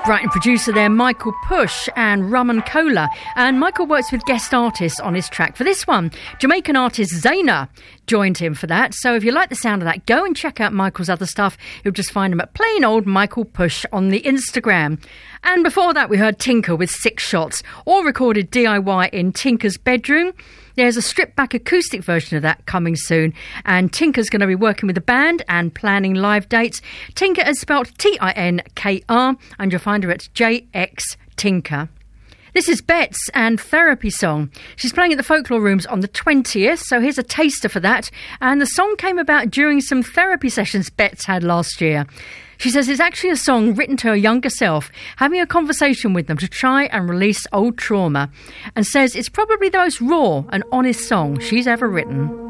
Writing producer there, Michael Push and Rum and Cola. And Michael works with guest artists on his track. For this one, Jamaican artist Zaina joined him for that. So if you like the sound of that, go and check out Michael's other stuff. You'll just find him at plain old Michael Push on the Instagram. And before that, we heard Tinker with 6 Shots, all recorded DIY in Tinker's bedroom. There's a stripped-back acoustic version of that coming soon, and Tinker's going to be working with the band and planning live dates. Tinker is spelled Tinkr, and you'll find her at JX Tinker. This is Betts and Therapy Song. She's playing at the Folklore Rooms on the 20th, so here's a taster for that. And the song came about during some therapy sessions Betts had last year. She says it's actually a song written to her younger self, having a conversation with them to try and release old trauma, and says it's probably the most raw and honest song she's ever written.